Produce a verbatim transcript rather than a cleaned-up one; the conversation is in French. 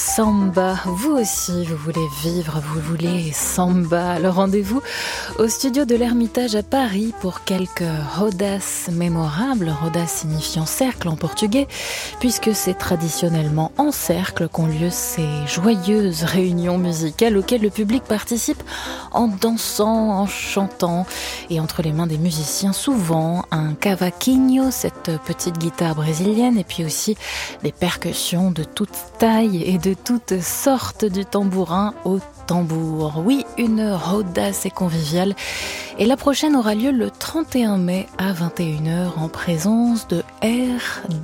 Samba, vous aussi, vous voulez vivre, vous voulez samba. Le rendez-vous au studio de l'Ermitage à Paris pour quelques rodas mémorables, rodas signifiant cercle en portugais, puisque c'est traditionnellement en cercle qu'ont lieu ces joyeuses réunions musicales auxquelles le public participe en dansant, en chantant et entre les mains des musiciens, souvent un cavaquinho, cette petite guitare brésilienne, et puis aussi des percussions de toute taille et de toutes sortes, du tambourin au tambour. Oui, une roda assez conviviale. Et la prochaine aura lieu le trente et un mai à vingt et une heures en présence de R